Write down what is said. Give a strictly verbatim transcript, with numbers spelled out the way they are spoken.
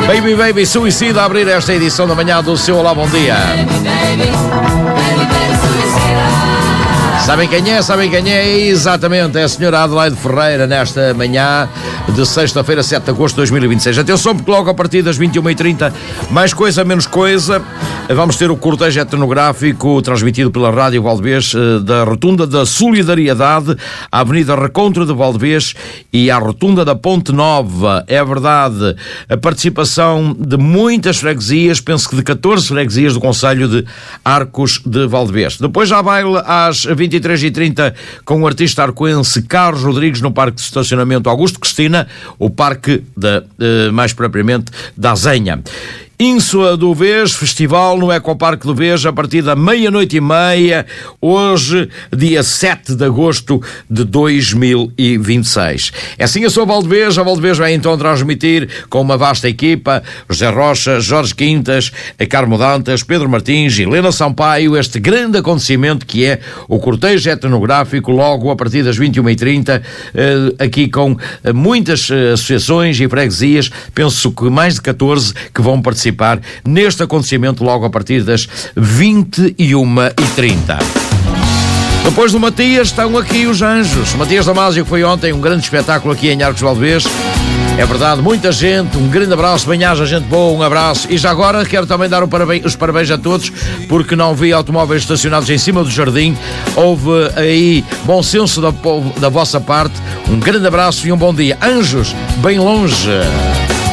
Baby Baby Suicida a abrir esta edição da manhã do seu Olá, bom dia. Sabem quem é? Sabem quem é? Exatamente, é a senhora Adelaide Ferreira nesta manhã de sexta-feira, sete de agosto de dois mil e vinte e seis. Atenção, porque logo a partir das vinte e uma e trinta, mais coisa, menos coisa, vamos ter o cortejo etnográfico transmitido pela Rádio Valdevez da Rotunda da Solidariedade à Avenida Recontro de Valdevez e à Rotunda da Ponte Nova. É verdade, a participação de muitas freguesias, penso que de catorze freguesias do concelho de Arcos de Valdevez. Depois já baile às vinte e três e trinta com o artista arcoense Carlos Rodrigues no Parque de Estacionamento Augusto Cristina, o Parque da, eh, mais propriamente da Azenha. Insua do Vez, festival no Ecoparque do Vez, a partir da meia-noite e meia, hoje, dia sete de agosto de dois mil e vinte e seis. É assim, eu sou a Valdevez, a Valdevez vai então transmitir com uma vasta equipa, José Rocha, Jorge Quintas, Carmo Dantas, Pedro Martins, Helena Sampaio, este grande acontecimento que é o cortejo etnográfico, logo a partir das vinte e uma e trinta, aqui com muitas associações e freguesias, penso que mais de catorze que vão participar neste acontecimento logo a partir das vinte e uma e trinta. Depois do Matias estão aqui os Anjos. Matias Damasio, que foi ontem um grande espetáculo aqui em Arcos de Valdevez. É verdade, muita gente, um grande abraço, bem-aja, gente boa, um abraço. E já agora quero também dar um parabéns, os parabéns a todos, porque não vi automóveis estacionados em cima do jardim. Houve aí bom senso da, da vossa parte. Um grande abraço e um bom dia. Anjos, bem longe.